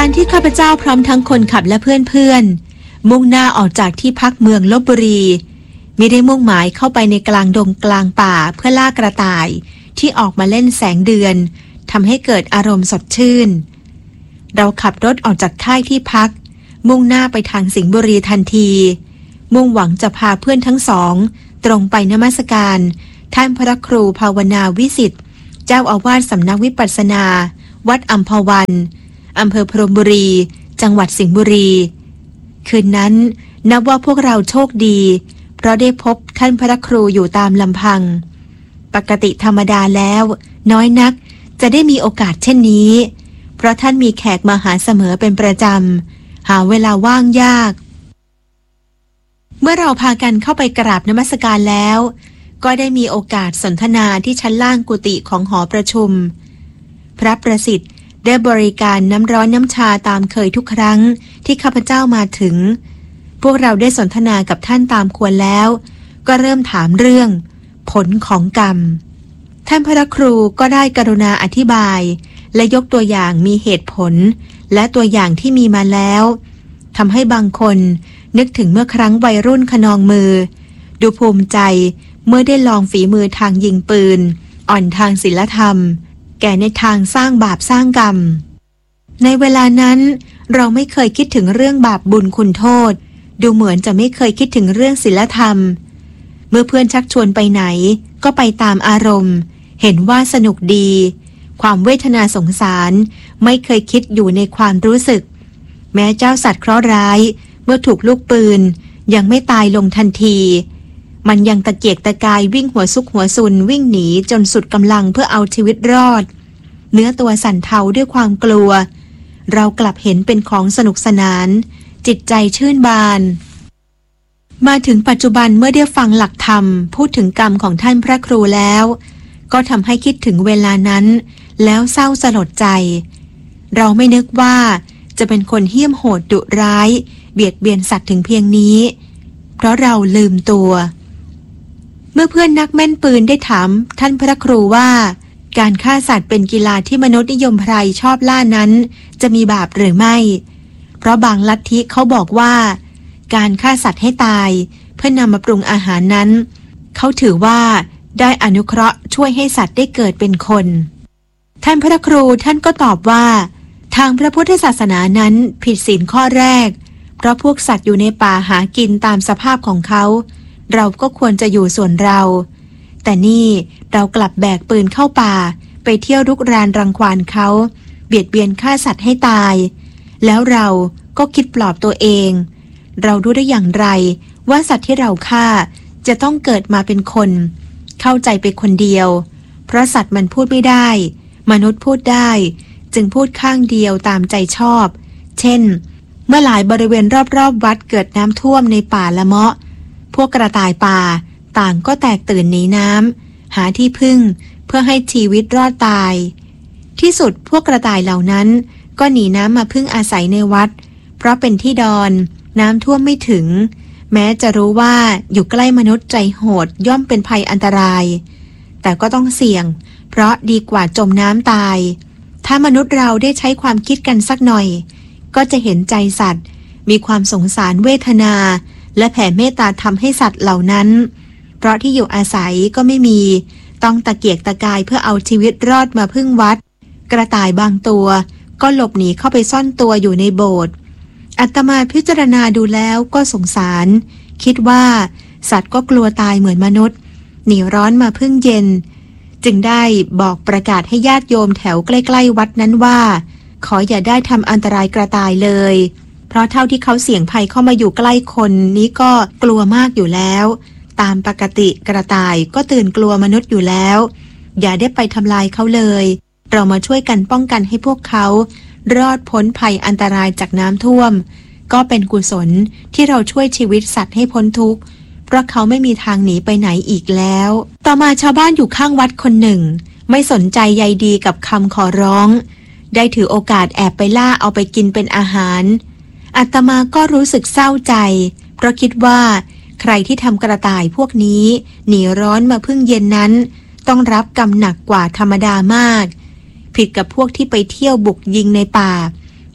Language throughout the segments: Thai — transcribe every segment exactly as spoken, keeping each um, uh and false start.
การที่ข้าพเจ้าพร้อมทั้งคนขับและเพื่อนๆมุ่งหน้าออกจากที่พักเมืองลพบุรีมิได้มุ่งหมายเข้าไปในกลางดงกลางป่าเพื่อล่ากระต่ายที่ออกมาเล่นแสงเดือนทำให้เกิดอารมณ์สดชื่นเราขับรถออกจากค่ายที่พักมุ่งหน้าไปทางสิงห์บุรีทันทีมุ่งหวังจะพาเพื่อนทั้งสองตรงไปนมัสการท่านพระครูภาวนาวิสิทธิ์เจ้าอาวาสสำนักวิปัสสนาวัดอัมพวันอำเภอพรหมบุรีจังหวัดสิงห์บุรีคืนนั้นนับว่าพวกเราโชคดีเพราะได้พบท่านพระครูอยู่ตามลำพังปกติธรรมดาแล้วน้อยนักจะได้มีโอกาสเช่นนี้เพราะท่านมีแขกมาหาเสมอเป็นประจำหาเวลาว่างยากเมื่อเราพากันเข้าไปกราบนมัสการแล้วก็ได้มีโอกาสสนทนาที่ชั้นล่างกุฏิของหอประชุมพระประสิทธิ์ได้บริการน้ำร้อนน้ำชาตามเคยทุกครั้งที่ข้าพเจ้ามาถึงพวกเราได้สนทนากับท่านตามควรแล้วก็เริ่มถามเรื่องผลของกรรมท่านพระครูก็ได้กรุณาอธิบายและยกตัวอย่างมีเหตุผลและตัวอย่างที่มีมาแล้วทำให้บางคนนึกถึงเมื่อครั้งวัยรุ่นขนองมือดูภูมิใจเมื่อได้ลองฝีมือทางยิงปืนอ่อนทางศีลธรรมแก่ในทางสร้างบาปสร้างกรรมในเวลานั้นเราไม่เคยคิดถึงเรื่องบาปบุญคุณโทษดูเหมือนจะไม่เคยคิดถึงเรื่องศีลธรรมเมื่อเพื่อนชักชวนไปไหนก็ไปตามอารมณ์เห็นว่าสนุกดีความเวทนาสงสารไม่เคยคิดอยู่ในความรู้สึกแม้เจ้าสัตว์เคราะห์ร้ายเมื่อถูกลูกปืนยังไม่ตายลงทันทีมันยังตะเกียกตะกายวิ่งหัวซุกหัวซุนวิ่งหนีจนสุดกำลังเพื่อเอาชีวิตรอดเนื้อตัวสั่นเทาด้วยความกลัวเรากลับเห็นเป็นของสนุกสนานจิตใจชื่นบานมาถึงปัจจุบันเมื่อได้ฟังหลักธรรมพูดถึงกรรมของท่านพระครูแล้วก็ทำให้คิดถึงเวลานั้นแล้วเศร้าสลดใจเราไม่นึกว่าจะเป็นคนเหี้ยมโหดดุร้ายเบียดเบียนสัตว์ถึงเพียงนี้เพราะเราลืมตัวเมื่อเพื่อนนักแม่นปืนได้ถามท่านพระครูว่าการฆ่าสัตว์เป็นกีฬาที่มนุษย์นิยมไพรชอบล่านั้นจะมีบาปหรือไม่เพราะบางลัทธิเขาบอกว่าการฆ่าสัตว์ให้ตายเพื่อนำมาปรุงอาหารนั้นเขาถือว่าได้อนุเคราะห์ช่วยให้สัตว์ได้เกิดเป็นคนท่านพระครูท่านก็ตอบว่าทางพระพุทธศาสนานั้นผิดศีลข้อแรกเพราะพวกสัตว์อยู่ในป่าหากินตามสภาพของเขาเราก็ควรจะอยู่ส่วนเราแต่นี่เรากลับแบกปืนเข้าป่าไปเที่ยวรุกรานรังควานเขาเบียดเบียนฆ่าสัตว์ให้ตายแล้วเราก็คิดปลอบตัวเองเรารู้ได้อย่างไรว่าสัตว์ที่เราฆ่าจะต้องเกิดมาเป็นคนเข้าใจไปคนเดียวเพราะสัตว์มันพูดไม่ได้มนุษย์พูดได้จึงพูดข้างเดียวตามใจชอบเช่นเมื่อหลายบริเวณรอบๆวัดเกิดน้ำท่วมในป่าละเมาะพวกกระต่ายป่าต่างก็แตกตื่นหนีน้ำหาที่พึ่งเพื่อให้ชีวิตรอดตายที่สุดพวกกระต่ายเหล่านั้นก็หนีน้ำมาพึ่งอาศัยในวัดเพราะเป็นที่ดอนน้ำท่วมไม่ถึงแม้จะรู้ว่าอยู่ใกล้มนุษย์ใจโหดย่อมเป็นภัยอันตรายแต่ก็ต้องเสี่ยงเพราะดีกว่าจมน้ำตายถ้ามนุษย์เราได้ใช้ความคิดกันสักหน่อยก็จะเห็นใจสัตว์มีความสงสารเวทนาและแผ่เมตตาธรรมให้สัตว์เหล่านั้นเพราะที่อยู่อาศัยก็ไม่มีต้องตะเกียกตะกายเพื่อเอาชีวิตรอดมาพึ่งวัดกระต่ายบางตัวก็หลบหนีเข้าไปซ่อนตัวอยู่ในโบสถ์อาตมาพิจารณาดูแล้วก็สงสารคิดว่าสัตว์ก็กลัวตายเหมือนมนุษย์หนีร้อนมาพึ่งเย็นจึงได้บอกประกาศให้ญาติโยมแถวใกล้ๆวัดนั้นว่าขออย่าได้ทำอันตรายกระต่ายเลยเพราะเท่าที่เขาเสี่ยงภัยเข้ามาอยู่ใกล้คนนี้ก็กลัวมากอยู่แล้วตามปกติกระต่ายก็ตื่นกลัวมนุษย์อยู่แล้วอย่าได้ไปทำลายเขาเลยเรามาช่วยกันป้องกันให้พวกเขารอดพ้นภัยอันตรายจากน้ำท่วมก็เป็นกุศลที่เราช่วยชีวิตสัตว์ให้พ้นทุกข์เพราะเขาไม่มีทางหนีไปไหนอีกแล้วต่อมาชาวบ้านอยู่ข้างวัดคนหนึ่งไม่สนใจใยดีกับคำขอร้องได้ถือโอกาสแอบไปล่าเอาไปกินเป็นอาหารอาตมาก็รู้สึกเศร้าใจเพราะคิดว่าใครที่ทำกระต่ายพวกนี้หนีร้อนมาพึ่งเย็นนั้นต้องรับกรรมหนักกว่าธรรมดามากผิดกับพวกที่ไปเที่ยวบุกยิงในป่า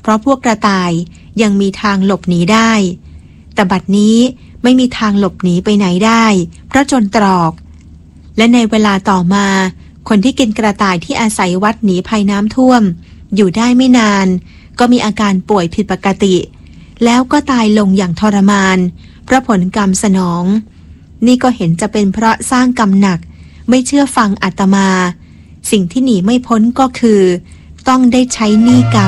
ราะพวกกระต่ายยังมีทางหลบหนีได้แต่บัดนี้ไม่มีทางหลบหนีไปไหนได้เพราะจนตรอกและในเวลาต่อมาคนที่กินกระต่ายที่อาศัยวัดหนีภัยน้ำท่วมอยู่ได้ไม่นานก็มีอาการป่วยผิดปกติแล้วก็ตายลงอย่างทรมานเพราะผลกรรมสนองนี่ก็เห็นจะเป็นเพราะสร้างกรรมหนักไม่เชื่อฟังอาตมาสิ่งที่หนีไม่พ้นก็คือต้องได้ใช้หนี้กรรม